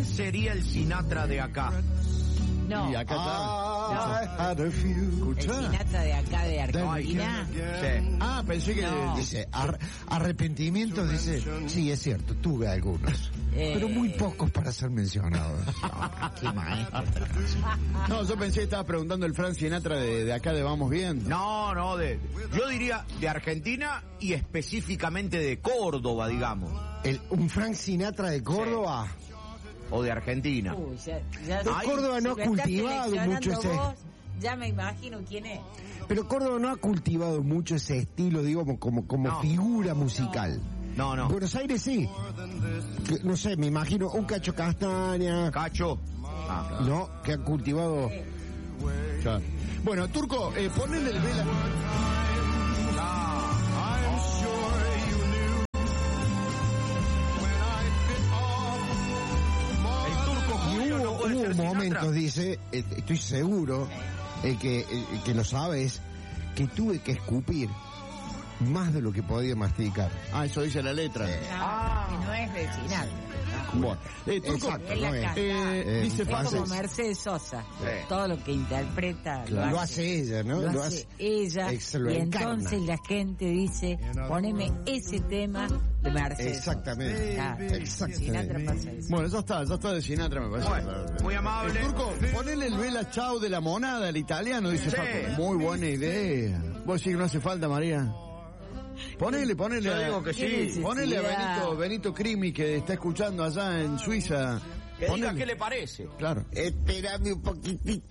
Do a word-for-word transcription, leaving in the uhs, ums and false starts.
¿quién sería el Sinatra de acá? No. Y acá está. No. No. El Sinatra de acá de Argentina. Sí. Ah, pensé que No. dice ar- arrepentimientos, dice, sí, es cierto, tuve algunos, Eh. pero muy pocos para ser mencionados. Qué maestro. No, yo pensé que estaba preguntando el Frank Sinatra de, de acá de Vamos Bien. No, no, de, yo diría de Argentina y específicamente de Córdoba, digamos. El, un Frank Sinatra de Córdoba. O de Argentina. Uy, ya, ya De Ay, Córdoba no si ha me estás cultivado seleccionando mucho ese- vos, ya me imagino quién es. Pero Córdoba no ha cultivado mucho ese estilo, digamos, como, como No. figura musical. No, no. Buenos Aires sí. Que, no sé, me imagino un Cacho Castaña, Cacho. Ah, ¿no? Que han cultivado. Claro. Bueno, Turco, eh, ponele el vela. El Turco Y Julio no hubo, puede hubo ser Sinatra. momentos, dice, eh, estoy seguro, el que, el que lo sabes, que tuve que escupir más de lo que podía masticar. Ah, eso dice la letra. Ah, que no es de Sinatra. Bueno, eh, Turco, Exacto, Es la no es. canta. eh, Eh, dice Es fácil. como Mercedes Sosa. Sí. Todo lo que interpreta Lo hace ella, ¿no? Lo, Lo hace hace- ella. ex- lo Y encarna. entonces la gente dice, poneme ese tema de Mercedes. Exactamente, Claro. exactamente. Sinatra pasa eso. Bueno, ya está, ya está de Sinatra, me parece. Bueno, muy amable. Eh, Turco, ponele el vela chau de la monada, el italiano, dice Sí. Facu. Muy buena idea. Vos decís que no hace falta, María. Ponele, ponele. Yo a- digo que sí. ¿Qué necesidad? Ponele a Benito, Benito Crimi, que está escuchando allá en Suiza. Que diga Ponele. qué le parece. Claro. Espérame un poquitito.